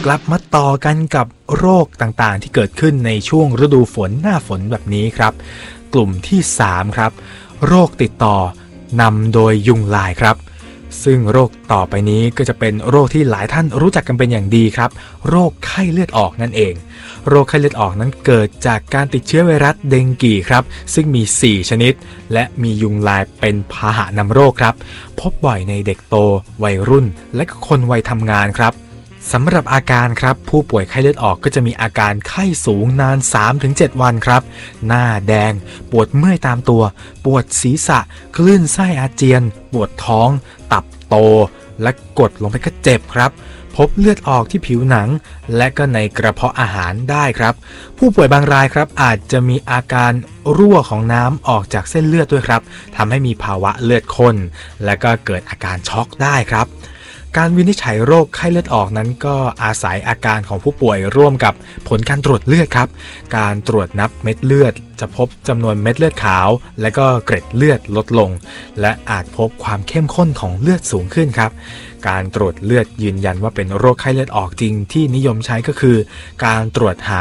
กลับมาต่อกันกับโรคต่างๆที่เกิดขึ้นในช่วงฤดูฝนหน้าฝนแบบนี้ครับกลุ่มที่3ครับโรคติดต่อนำโดยยุงลายครับซึ่งโรคต่อไปนี้ก็จะเป็นโรคที่หลายท่านรู้จักกันเป็นอย่างดีครับโรคไข้เลือดออกนั่นเองโรคไข้เลือดออกนั้นเกิดจากการติดเชื้อไวรัสเดงกีครับซึ่งมี4ชนิดและมียุงลายเป็นพาหะนำโรคครับพบบ่อยในเด็กโตวัยรุ่นและคนวัยทำงานครับสำหรับอาการครับผู้ป่วยไข้เลือดออกก็จะมีอาการไข้สูงนาน 3-7 วันครับหน้าแดงปวดเมื่อยตามตัวปวดศีรษะคลื่นไส้อาเจียนปวดท้องตับโตและกดลงไปก็เจ็บครับพบเลือดออกที่ผิวหนังและก็ในกระเพาะอาหารได้ครับผู้ป่วยบางรายครับอาจจะมีอาการรั่วของน้ำออกจากเส้นเลือดด้วยครับทำให้มีภาวะเลือดข้นและก็เกิดอาการช็อกได้ครับการวินิจฉัยโรคไข้เลือดออกนั้นก็อาศัยอาการของผู้ป่วยร่วมกับผลการตรวจเลือดครับการตรวจนับเม็ดเลือดจะพบจำนวนเม็ดเลือดขาวและก็เกร็ดเลือดลดลงและอาจพบความเข้มข้นของเลือดสูงขึ้นครับการตรวจเลือดยืนยันว่าเป็นโรคไข้เลือดออกจริงที่นิยมใช้ก็คือการตรวจหา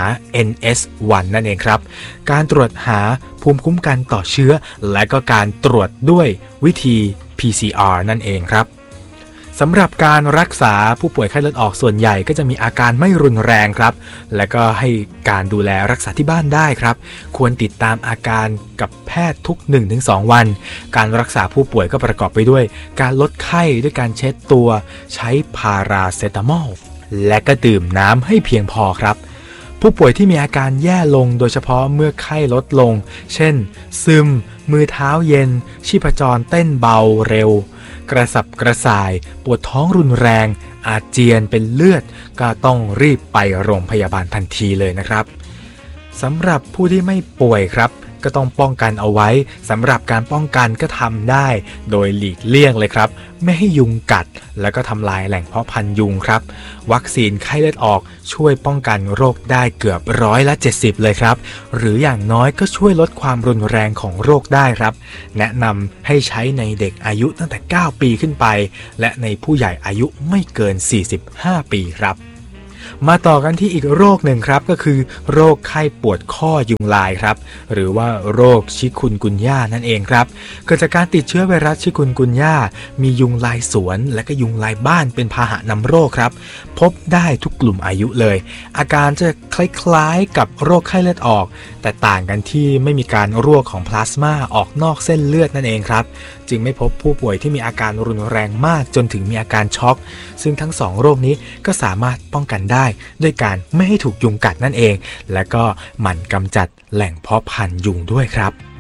NS1 นั่นเองครับการตรวจหาภูมิคุ้มกันต่อเชื้อและก็การตรวจด้วยวิธี PCR นั่นเองครับสำหรับการรักษาผู้ป่วยไข้เลือดออกส่วนใหญ่ก็จะมีอาการไม่รุนแรงครับและก็ให้การดูแลรักษาที่บ้านได้ครับควรติดตามอาการกับแพทย์ทุก 1-2 วันการรักษาผู้ป่วยก็ประกอบไปด้วยการลดไข้ด้วยการเช็ดตัวใช้พาราเซตามอลและก็ดื่มน้ำให้เพียงพอครับผู้ป่วยที่มีอาการแย่ลงโดยเฉพาะเมื่อไข้ลดลงเช่นซึมมือเท้าเย็นชีพจรเต้นเบาเร็วกระสับกระส่ายปวดท้องรุนแรงอาเจียนเป็นเลือดก็ต้องรีบไปโรงพยาบาลทันทีเลยนะครับสำหรับผู้ที่ไม่ป่วยครับก็ต้องป้องกันเอาไว้สำหรับการป้องกันก็ทำได้โดยหลีกเลี่ยงเลยครับไม่ให้ยุงกัดแล้วก็ทำลายแหล่งเพาะพันธุ์ยุงครับวัคซีนไข้เลือดออกช่วยป้องกันโรคได้เกือบ70%เลยครับหรืออย่างน้อยก็ช่วยลดความรุนแรงของโรคได้ครับแนะนำให้ใช้ในเด็กอายุตั้งแต่9 ปีขึ้นไปและในผู้ใหญ่อายุไม่เกิน45 ปีครับมาต่อกันที่อีกโรคหนึ่งครับก็คือโรคไข้ปวดข้อยุงลายครับหรือว่าโรคชิคุนกุนย่านั่นเองครับเกิดจากการติดเชื้อไวรัสชิคุนกุนย่ามียุงลายสวนและก็ยุงลายบ้านเป็นพาหะนำโรคครับพบได้ทุกกลุ่มอายุเลยอาการจะคล้ายๆกับโรคไข้เลือดออกแต่ต่างกันที่ไม่มีการรั่วของพลาสมาออกนอกเส้นเลือดนั่นเองครับจึงไม่พบผู้ป่วยที่มีอาการรุนแรงมากจนถึงมีอาการช็อกซึ่งทั้ง2โรคนี้ก็สามารถป้องกันได้ด้วยการไม่ให้ถูกยุงกัดนั่นเองและก็หมั่นกำจัดแหล่งเพาะพันธุ์ยุงด้วยครับ